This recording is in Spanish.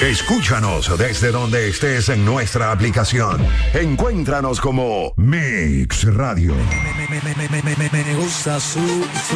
Escúchanos desde donde estés en nuestra aplicación. Encuéntranos como Mix Radio. Me gusta su